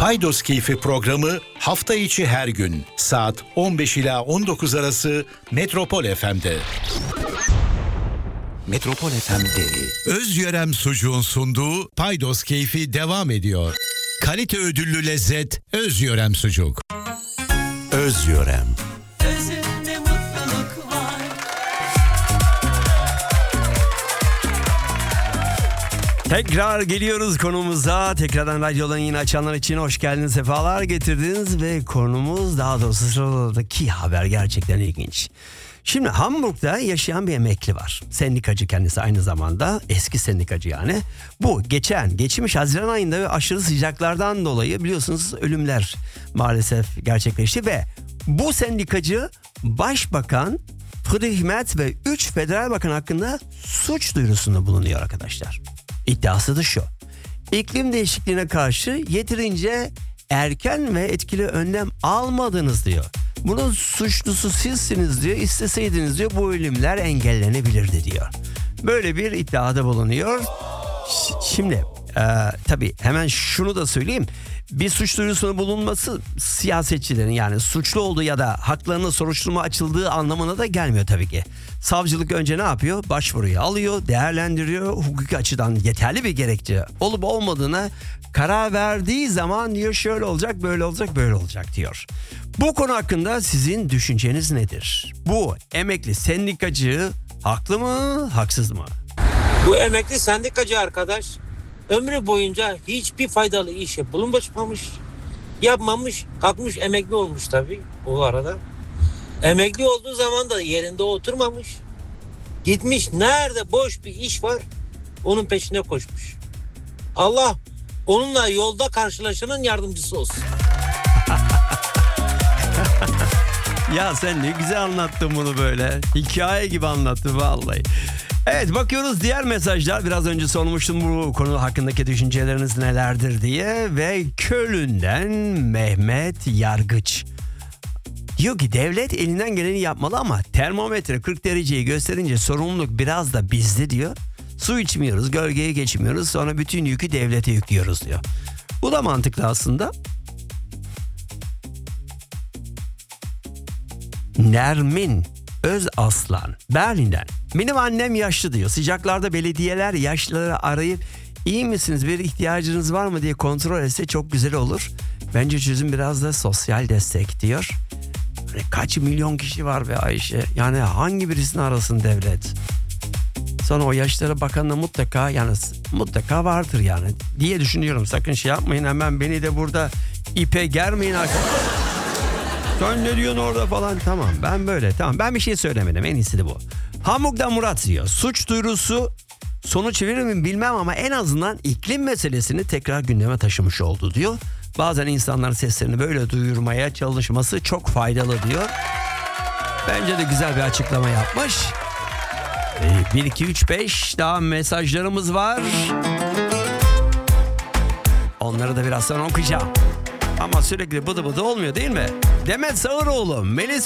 Paydos Keyfi programı hafta içi her gün saat 15 ila 19 arası Metropol FM'de. Metropol FM'de Özyörem Sucuğun sunduğu Paydos Keyfi devam ediyor. Kalite ödüllü lezzet Özyörem Sucuk. Özyörem. Özünde mutluluk var. Tekrar geliyoruz konumuza. Tekrardan radyodan yine açanlar için hoş geldiniz, sefalar getirdiniz ve konumuz, daha doğrusu sıradaki haber gerçekten ilginç. Şimdi Hamburg'da yaşayan bir emekli var. Sendikacı kendisi, aynı zamanda eski sendikacı yani. Bu geçmiş Haziran ayında ve aşırı sıcaklardan dolayı biliyorsunuz ölümler maalesef gerçekleşti ve bu sendikacı Başbakan Friedrich Merz ve 3 federal bakan hakkında suç duyurusunda bulunuyor arkadaşlar. İddiası da şu: İklim değişikliğine karşı yeterince erken ve etkili önlem almadınız diyor. Bunun suçlusu sizsiniz diyor. İsteseydiniz diyor bu ölümler engellenebilirdi diyor. Böyle bir iddiada bulunuyor. Şimdi tabii hemen şunu da söyleyeyim. Bir suç duyurusunda bulunması siyasetçilerin, yani suçlu olduğu ya da haklarına soruşturma açıldığı anlamına da gelmiyor tabii ki. Savcılık önce ne yapıyor? Başvuruyu alıyor, değerlendiriyor. Hukuki açıdan yeterli bir gerekçe olup olmadığına karar verdiği zaman diyor şöyle olacak, böyle olacak, böyle olacak diyor. Bu konu hakkında sizin düşünceniz nedir? Bu emekli sendikacı haklı mı, haksız mı? Bu emekli sendikacı arkadaş ömrü boyunca hiçbir faydalı işe bulunmamış, yapmamış, kalkmış emekli olmuş tabii o arada. Emekli olduğu zaman da yerinde oturmamış. Gitmiş nerede boş bir iş var onun peşine koşmuş. Allah onunla yolda karşılaşanın yardımcısı olsun. Ya sen ne güzel anlattın bunu böyle. Hikaye gibi anlattın vallahi. Evet, bakıyoruz diğer mesajlar. Biraz önce sormuştum bu konu hakkındaki düşünceleriniz nelerdir diye. Ve Köln'den Mehmet Yargıç diyor ki devlet elinden geleni yapmalı ama termometre 40 dereceyi gösterince sorumluluk biraz da bizde diyor. Su içmiyoruz, gölgeye geçmiyoruz, sonra bütün yükü devlete yüklüyoruz diyor. Bu da mantıklı aslında. Nermin Özaslan Berlin'den: benim annem yaşlı diyor. Sıcaklarda belediyeler yaşlıları arayıp iyi misiniz, bir ihtiyacınız var mı diye kontrol etse çok güzel olur. Bence çözüm biraz da sosyal destek diyor. Hani kaç milyon kişi var be Ayşe, yani hangi birisini arasın devlet? Sonra o yaşlara bakan da mutlaka vardır yani diye düşünüyorum. Sakın şey yapmayın, hemen beni de burada ipe germeyin arkadaşlar. Sen ne diyorsun orada falan? Tamam, ben böyle, tamam, ben bir şey söylemedim, en iyisi de bu. Hamburg'dan Murat diyor: suç duyurusu sonuç verir mi bilmem ama en azından iklim meselesini tekrar gündeme taşımış oldu diyor. Bazen insanların seslerini böyle duyurmaya çalışması çok faydalı diyor. Bence de güzel bir açıklama yapmış. 1, 2, 3, 5 daha mesajlarımız var. Onları da biraz sonra okuyacağım. Ama sürekli bıdı bıdı olmuyor değil mi? Demet Sağıroğlu, Melis